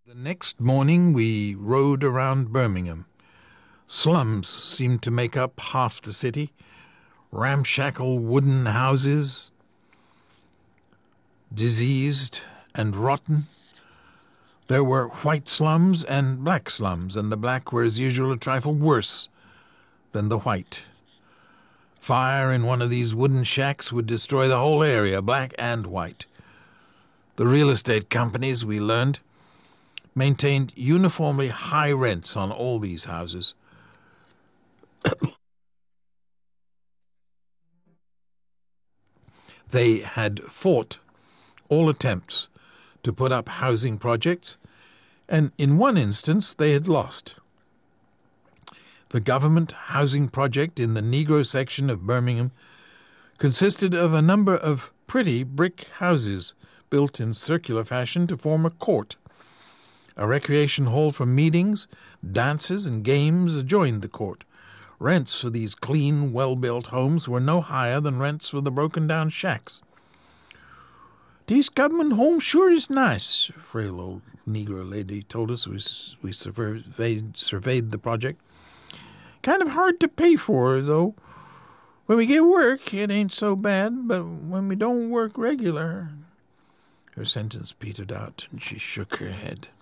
The next morning we rode around Birmingham. Slums seemed to make up half the city. Ramshackle wooden houses, diseased and rotten. There were white slums and black slums, and the black were as usual a trifle worse than the white. Fire in one of these wooden shacks would destroy the whole area, black and white. The real estate companies, we learned, maintained uniformly high rents on all these houses. They had fought all attempts to put up housing projects, and in one instance they had lost. The government housing project in the Negro section of Birmingham consisted of a number of pretty brick houses built in circular fashion to form a court. A recreation hall for meetings, dances, and games adjoined the court. Rents for these clean, well-built homes were no higher than rents for the broken-down shacks. "This government home sure is nice," a frail old Negro lady told us as we surveyed the project. "Kind of hard to pay for, though. When we get work, it ain't so bad, but when we don't work regular..." Her sentence petered out, and she shook her head.